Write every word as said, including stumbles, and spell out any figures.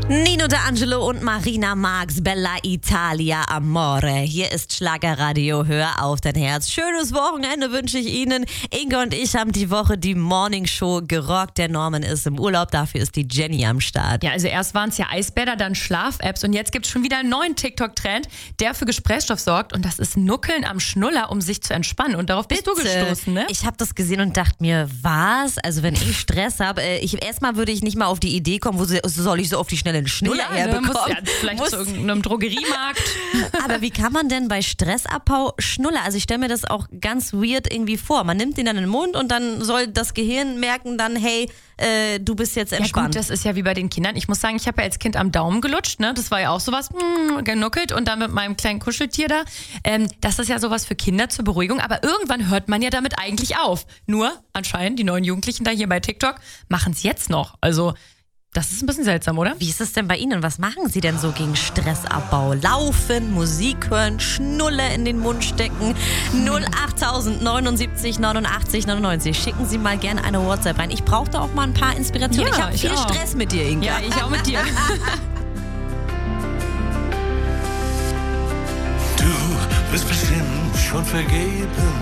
Nino D'Angelo und Marina Marx, Bella Italia Amore. Hier ist Schlagerradio, hör auf dein Herz. Schönes Wochenende wünsche ich Ihnen. Inge und ich haben die Woche die Morning Show gerockt. Der Norman ist im Urlaub, dafür ist die Jenny am Start. Ja, also erst waren es ja Eisbäder, dann Schlaf-Apps und jetzt gibt es schon wieder einen neuen TikTok-Trend, der für Gesprächsstoff sorgt und das ist Nuckeln am Schnuller, um sich zu entspannen. Und darauf bist Bitte. du gestoßen, ne? Ich habe das gesehen und dachte mir, was? Also wenn ich Stress habe, ich, erstmal würde ich nicht mal auf die Idee kommen, wo soll ich so auf die schnelle Schnuller ja, herbekommen? Ne, muss, ja, vielleicht muss. Zu irgendeinem Drogeriemarkt. Aber wie kann man denn bei Stressabbau Schnuller? Also ich stelle mir das auch ganz weird irgendwie vor. Man nimmt den dann in den Mund und dann soll das Gehirn merken dann, hey, äh, du bist jetzt entspannt. Ja gut, das ist ja wie bei den Kindern. Ich muss sagen, ich habe ja als Kind am Daumen gelutscht, ne? Das war ja auch sowas, mh, genuckelt und dann mit meinem kleinen Kuscheltier da. Ähm, das ist ja sowas für Kinder zur Beruhigung, aber irgendwann hört man ja damit eigentlich auf. Nur anscheinend, die neuen Jugendlichen da hier bei TikTok machen es jetzt noch. Also das ist ein bisschen seltsam, oder? Wie ist es denn bei Ihnen? Was machen Sie denn so gegen Stressabbau? Laufen, Musik hören, Schnulle in den Mund stecken. null acht neunundsiebzig neunundachtzig neunundneunzig. Schicken Sie mal gerne eine WhatsApp rein. Ich brauche da auch mal ein paar Inspirationen. Ja, ich habe viel auch. Stress mit dir, Inga. Ja, ich auch mit dir. Du bist bestimmt schon vergeben.